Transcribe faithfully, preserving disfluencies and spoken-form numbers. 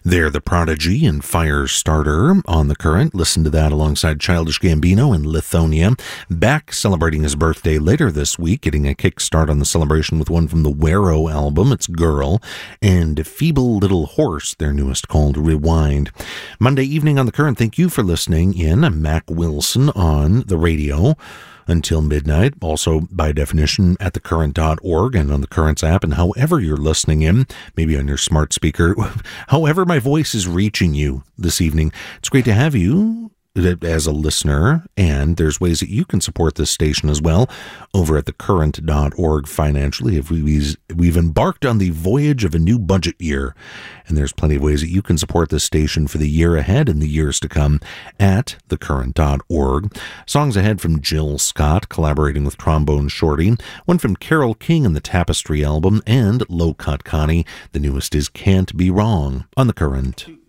They're The Prodigy and Firestarter on The Current. Listen to that alongside Childish Gambino and Lithonia. Beck celebrating his birthday later this week, getting a kickstart on the celebration with one from the Wero album, it's Girl, and Feeble Little Horse, their newest, called Rewind. Monday evening on The Current, thank you for listening in. I'm Mac Wilson on the radio until midnight, also by definition at the current dot org and on the Currents app, and however you're listening in, maybe on your smart speaker, however my voice is reaching you this evening. It's great to have you as a listener, and there's ways that you can support this station as well over at the current dot org financially. If we've, we've embarked on the voyage of a new budget year, and there's plenty of ways that you can support this station for the year ahead and the years to come at the current dot org. Songs ahead from Jill Scott collaborating with Trombone Shorty, one from Carole King and the Tapestry album, and Low Cut Connie. The newest is Can't Be Wrong on The Current.